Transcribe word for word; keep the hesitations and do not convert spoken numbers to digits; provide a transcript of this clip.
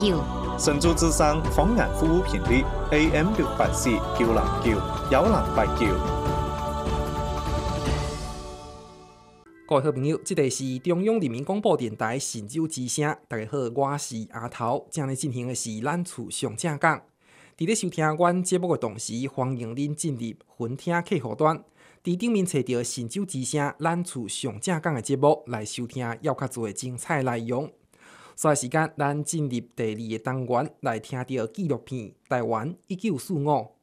九。 神州之声方言服务频率 A M 六八四九零九幺零八九。 各位好朋友，这里是中央人民广播电台神州之声。大家好，我是阿头。今日进行的是咱厝上正讲。伫咧收听阮节目的同时，欢迎您进入分听客户端，伫顶面找到神州之声咱厝上正讲的节目来收听，要较多精彩内容。所以时间，咱进入第二个单元来听到纪录片《台湾一九四五》